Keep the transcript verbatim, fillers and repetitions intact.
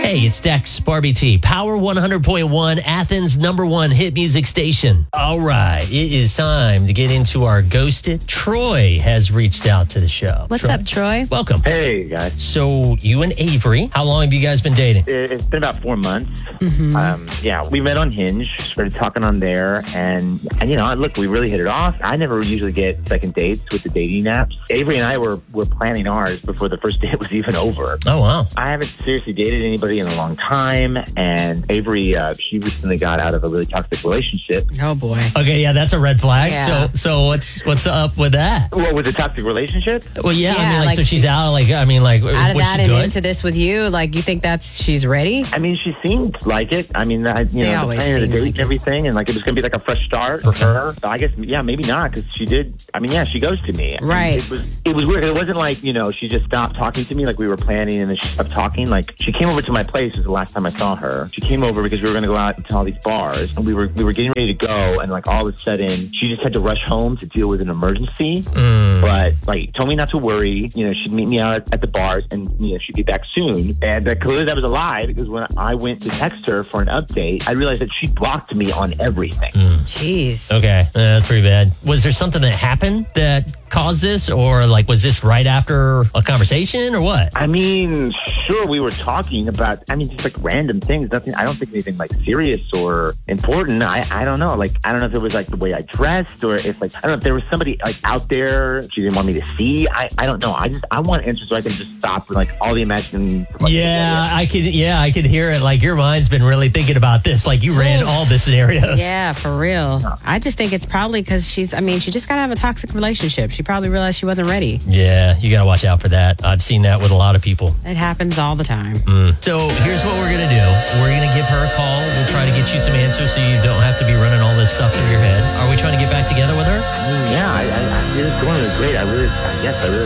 Hey, it's Dex, Barbie T, Power one hundred point one, Athens' number one hit music station. All right, it is time to get into our Ghosted. Troy has reached out to the show. What's Troy, up, Troy? Welcome. Hey, guys. So, you and Avery, how long have you guys been dating? It- It's been about four months. Mm-hmm. Um, yeah, we met on Hinge, started talking on there, and, and, you know, look, we really hit it off. I never usually get second dates with the dating apps. Avery and I were, were planning ours before the first date was even over. Oh, wow. I haven't seriously dated anybody in a long time, and Avery, uh, she recently got out of a really toxic relationship. Oh, boy. Okay, yeah, that's a red flag. Yeah. So, so what's what's up with that? What was a toxic relationship? Well, yeah, I Yeah, mean, like, like- so she's out, like, I mean, like, Out of was that she and good? into this with you, like, you think that's, she's ready? I mean, she seemed like it. I mean, I, you They know, the always planning of the seem date like and it. everything, and like it was going to be like a fresh start for her. So I guess, yeah, maybe not, because she did. I mean, yeah, she goes to me. And Right. it was it was weird. It wasn't like, you know, she just stopped talking to me like we were planning, and then she stopped talking. Like she came over to my place. Was the last time I saw her. She came over because we were going to go out to all these bars, and we were we were getting ready to go, and like all of a sudden, she just had to rush home to deal with an emergency. Mm. But like told me not to worry. You know, she'd meet me out at, at the bars, and you know she'd be back soon. And uh, clearly that was a lie, because when I went to text her for an update, I realized that she blocked me on everything. Jeez. Okay, uh, that's pretty bad. Was there something that happened that caused this, or like was this right after a conversation, or what? I mean, sure, we were talking about, I mean, just like random things. Nothing, I don't think anything like serious or important. I, I don't know. Like, I don't know if it was like the way I dressed, or if like, I don't know if there was somebody like out there she didn't want me to see. I, I don't know. I just, I want answers so I can just stop with like all the imagining. Like, Yeah, I could. Yeah, I could hear it. Like your mind's been really thinking about this. Like you ran all the scenarios. Yeah, for real. I just think it's probably because she's, I mean, she just got out of a toxic relationship. She probably realized she wasn't ready. Yeah, you got to watch out for that. I've seen that with a lot of people. It happens all the time. So here's what we're gonna do. We're gonna give her a call. We'll try to get you some answers so you don't have to be running all this stuff through your head. Are we trying to get back together with her? I mean, yeah, I, I, I, it's going really great. I really, yes, I really